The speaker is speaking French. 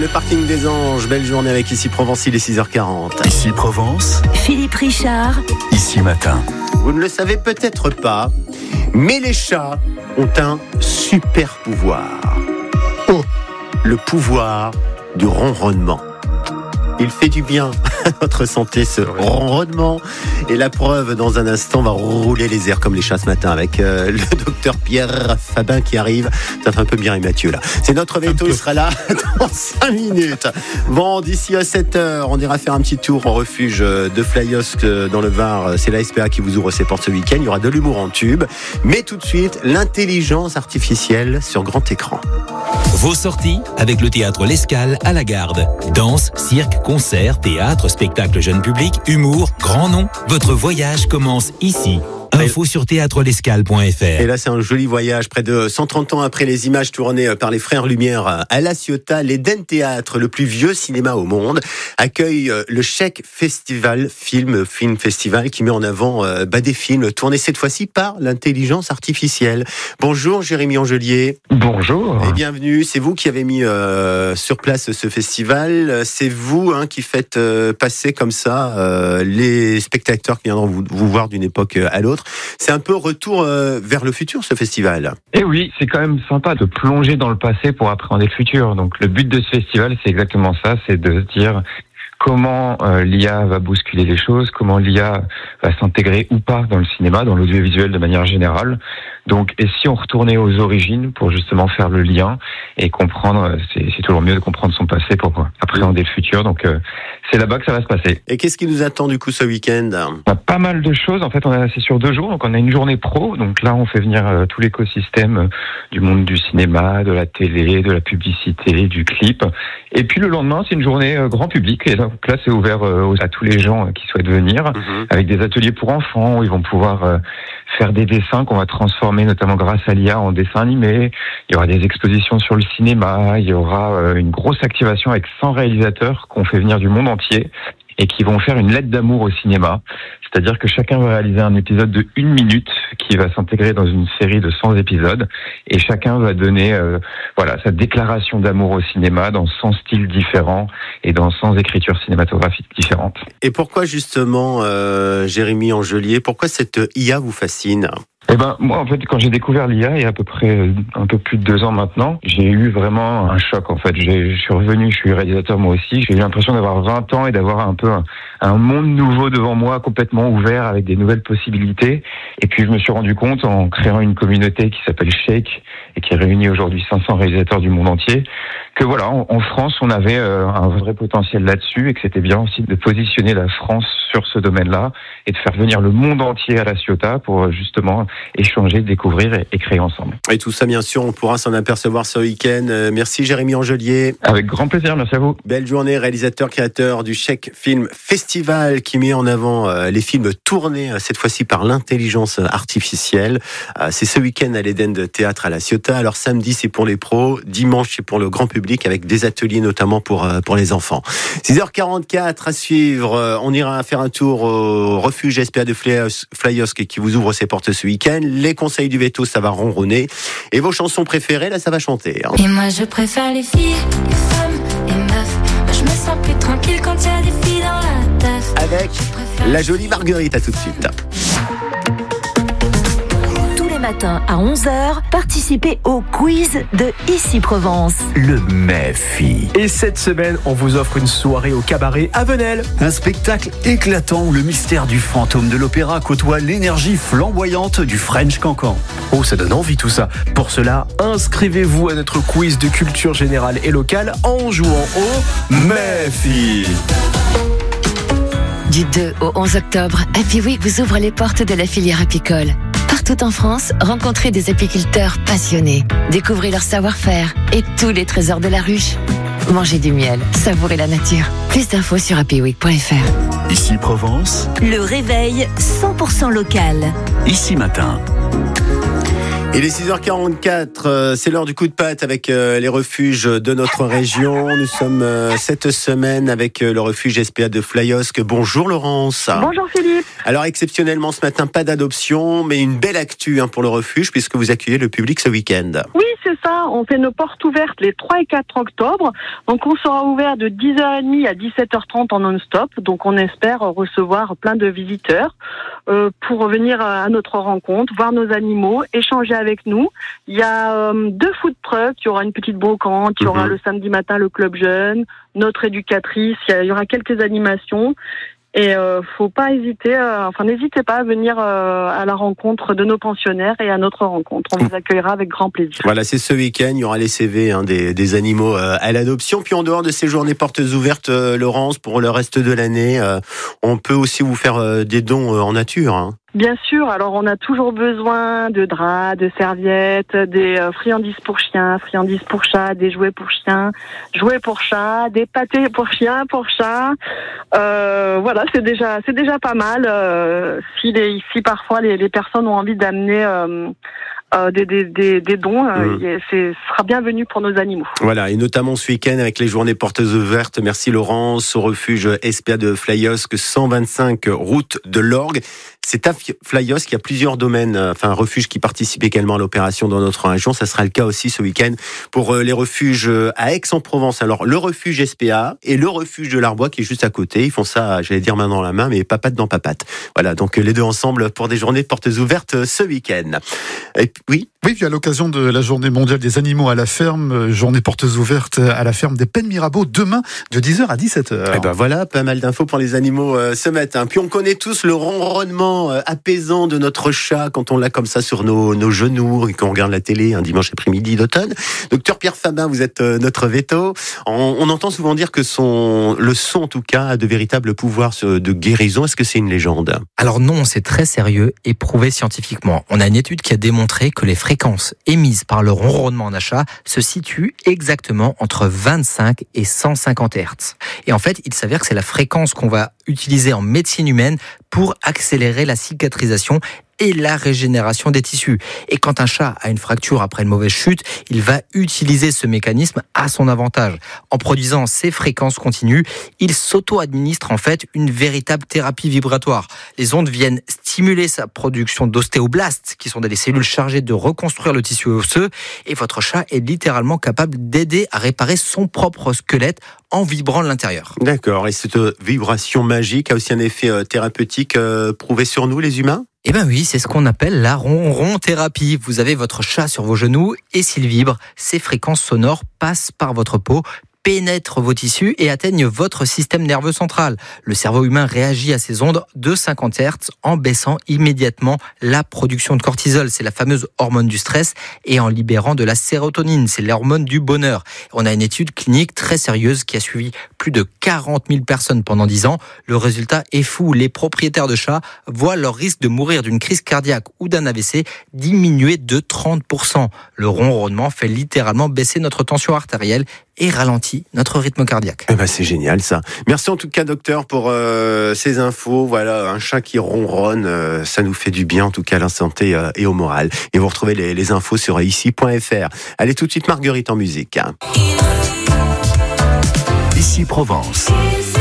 le parking des Anges. Belle journée avec Ici Provence, il est 6h40. Ici Provence, Philippe Richard. Ici Matin. Vous ne le savez peut-être pas, mais les chats ont un super pouvoir. Oh, le pouvoir du ronronnement. Il fait du bien à notre santé, ce ronronnement. Et la preuve, dans un instant, on va rouler les airs comme les chats ce matin avec le docteur Pierre Fabin qui arrive. Ça fait un peu Mireille Mathieu là. C'est notre veto, il sera là dans 5 minutes. Bon, d'ici à 7h, on ira faire un petit tour au refuge de Flyosque dans le Var. C'est la SPA qui vous ouvre ses portes ce week-end. Il y aura de l'humour en tube. Mais tout de suite, l'intelligence artificielle sur grand écran. Vos sorties avec le théâtre L'Escale à la Garde. Danse, cirque, concert, théâtre, spectacle jeune public, humour, grand nom. Votre voyage commence ici. Info sur théâtrelescale.fr. Et là, c'est un joli voyage. Près de 130 ans après les images tournées par les Frères Lumière à La Ciotat, l'Eden Théâtre, le plus vieux cinéma au monde, accueille le Chèque Festival, film festival, qui met en avant des films tournés cette fois-ci par l'intelligence artificielle. Bonjour Jérémy Angelier. Bonjour. Et bienvenue. C'est vous qui avez mis sur place ce festival. C'est vous qui faites passer comme ça les spectateurs qui viendront vous voir d'une époque à l'autre. C'est un peu retour vers le futur, ce festival. Et oui, c'est quand même sympa de plonger dans le passé pour appréhender le futur. Donc le but de ce festival, c'est exactement ça, c'est de se dire comment l'IA va bousculer les choses, comment l'IA va s'intégrer ou pas dans le cinéma, dans l'audiovisuel de manière générale. Donc, et si on retournait aux origines pour justement faire le lien et comprendre, c'est toujours mieux de comprendre son passé pour appréhender le futur. Donc, c'est là-bas que ça va se passer. Et qu'est-ce qui nous attend du coup ce week-end ? On a pas mal de choses. En fait, c'est sur 2 jours. Donc, on a une journée pro. Donc là, on fait venir tout l'écosystème du monde du cinéma, de la télé, de la publicité, du clip. Et puis le lendemain, c'est une journée grand public. Et donc là, c'est ouvert à tous les gens qui souhaitent venir, avec des ateliers pour enfants où ils vont pouvoir faire des dessins qu'on va transformer notamment grâce à l'IA en dessins animés. Il y aura des expositions sur le cinéma, il y aura une grosse activation avec 100 réalisateurs qu'on fait venir du monde entier et qui vont faire une lettre d'amour au cinéma. C'est-à-dire que chacun va réaliser un épisode de 1 minute qui va s'intégrer dans une série de 100 épisodes et chacun va donner sa déclaration d'amour au cinéma dans 100 styles différents et dans 100 écritures cinématographiques différentes. Et pourquoi justement, Jérémy Angelier, pourquoi cette IA vous fascine ? Moi, en fait, quand j'ai découvert l'IA, il y a à peu près un peu plus de 2 ans maintenant, j'ai eu vraiment un choc, en fait. Je suis revenu, je suis réalisateur moi aussi, j'ai eu l'impression d'avoir 20 ans et d'avoir un peu un monde nouveau devant moi, complètement ouvert, avec des nouvelles possibilités. Et puis, je me suis rendu compte, en créant une communauté qui s'appelle Shake, et qui réunit aujourd'hui 500 réalisateurs du monde entier, que voilà, en France, on avait un vrai potentiel là-dessus, et que c'était bien aussi de positionner la France sur ce domaine-là, et de faire venir le monde entier à La Ciotat pour justement échanger, découvrir et créer ensemble. Et tout ça, bien sûr, on pourra s'en apercevoir ce week-end. Merci Jérémy Angelier. Avec grand plaisir, merci à vous. Belle journée, réalisateur, créateur du Chèque Film Festival qui met en avant les films tournés, cette fois-ci par l'intelligence artificielle. C'est ce week-end à l'Eden Théâtre à La Ciotat. Alors samedi, c'est pour les pros, dimanche, c'est pour le grand public avec des ateliers notamment pour les enfants. 6h44 à suivre. On ira faire un tour au refuge SPA de Flyosque qui vous ouvre ses portes ce week-end. Les conseils du veto, ça va ronronner. Et vos chansons préférées, là, ça va chanter. Et moi, je préfère les filles, les femmes, les meufs. Moi, je me sens plus tranquille quand il y a des filles dans la teuf. Avec la jolie Marguerite, à tout de suite. Matin à 11h, participez au quiz de Ici Provence. Le MEFI. Et cette semaine, on vous offre une soirée au cabaret à Venelle. Un spectacle éclatant où le mystère du fantôme de l'opéra côtoie l'énergie flamboyante du French Cancan. Oh, ça donne envie tout ça. Pour cela, inscrivez-vous à notre quiz de culture générale et locale en jouant au MEFI. Du 2 au 11 octobre, Happy Week vous ouvre les portes de la filière apicole. Partout en France, rencontrez des apiculteurs passionnés. Découvrez leur savoir-faire et tous les trésors de la ruche. Mangez du miel, savourez la nature. Plus d'infos sur happyweek.fr. Ici Provence. Le réveil 100% local. Ici Matin. Il est 6h44, c'est l'heure du coup de patte avec les refuges de notre région. Nous sommes cette semaine avec le refuge SPA de Flyosque. Bonjour Laurence. Bonjour Philippe. Alors exceptionnellement ce matin, pas d'adoption, mais une belle actu pour le refuge puisque vous accueillez le public ce week-end. Oui, c'est ça, on fait nos portes ouvertes les 3 et 4 octobre. Donc on sera ouvert de 10h30 à 17h30 en non-stop. Donc on espère recevoir plein de visiteurs pour venir à notre rencontre, voir nos animaux, échanger avec nous. Il y a 2 food trucks, il y aura une petite brocante, il y aura le samedi matin le club jeune, notre éducatrice, il y aura quelques animations. Et faut pas hésiter, n'hésitez pas à venir à la rencontre de nos pensionnaires et à notre rencontre. On vous accueillera avec grand plaisir. Voilà, c'est ce week-end, il y aura les CV des animaux à l'adoption. Puis en dehors de ces journées portes ouvertes, Laurence, pour le reste de l'année, on peut aussi vous faire des dons en nature. Bien sûr, alors on a toujours besoin de draps, de serviettes, des friandises pour chiens, friandises pour chats, des jouets pour chiens, jouets pour chats, des pâtés pour chiens, pour chats. Voilà, c'est déjà pas mal. Si parfois les personnes ont envie d'amener des dons, ce sera bienvenu pour nos animaux. Voilà, et notamment ce week-end avec les journées portes ouvertes. Merci Laurence, au refuge SPA de Flyosque, 125 route de l'Orgue. C'est à Flyosque, il y a plusieurs domaines, refuges qui participent également à l'opération dans notre région. Ça sera le cas aussi ce week-end pour les refuges à Aix-en-Provence. Alors, le refuge SPA et le refuge de l'Arbois qui est juste à côté. Ils font ça, j'allais dire main dans la main, mais papate dans papate. Voilà, donc les deux ensemble pour des journées portes ouvertes ce week-end. Et oui. Oui, puis à l'occasion de la journée mondiale des animaux à la ferme, journée portes ouvertes à la ferme des Pennes Mirabeau, demain de 10h à 17h. Et ben voilà, pas mal d'infos pour les animaux ce matin. Puis on connaît tous le ronronnement apaisant de notre chat quand on l'a comme ça sur nos genoux et qu'on regarde la télé un dimanche après-midi d'automne. Docteur Pierre Fabin, vous êtes notre veto. On entend souvent dire que le son en tout cas a de véritables pouvoirs de guérison. Est-ce que c'est une légende ? Alors non, c'est très sérieux et prouvé scientifiquement. On a une étude qui a démontré que les fréquences émises par le ronronnement d'un chat se situent exactement entre 25 et 150 Hz. Et en fait, il s'avère que c'est la fréquence qu'on va utiliser en médecine humaine pour accélérer la cicatrisation et la régénération des tissus. Et quand un chat a une fracture après une mauvaise chute, il va utiliser ce mécanisme à son avantage. En produisant ces fréquences continues, il s'auto-administre en fait une véritable thérapie vibratoire. Les ondes viennent stimuler sa production d'ostéoblastes, qui sont des cellules chargées de reconstruire le tissu osseux, et votre chat est littéralement capable d'aider à réparer son propre squelette en vibrant de l'intérieur. D'accord, et cette vibration magique a aussi un effet thérapeutique prouvé sur nous les humains ? Eh ben oui, c'est ce qu'on appelle la ronron-thérapie. Vous avez votre chat sur vos genoux et s'il vibre, ces fréquences sonores passent par votre peau, pénètrent vos tissus et atteignent votre système nerveux central. Le cerveau humain réagit à ces ondes de 50 Hz en baissant immédiatement la production de cortisol, c'est la fameuse hormone du stress, et en libérant de la sérotonine, c'est l'hormone du bonheur. On a une étude clinique très sérieuse qui a suivi plus de 40 000 personnes pendant 10 ans. Le résultat est fou. Les propriétaires de chats voient leur risque de mourir d'une crise cardiaque ou d'un AVC diminuer de 30%. Le ronronnement fait littéralement baisser notre tension artérielle et ralentit notre rythme cardiaque. Eh ben c'est génial ça. Merci en tout cas docteur pour ces infos. Voilà, un chat qui ronronne, ça nous fait du bien en tout cas à la santé et au moral. Et vous retrouvez les infos sur ici.fr. Allez tout de suite Marguerite en musique. Ici Provence.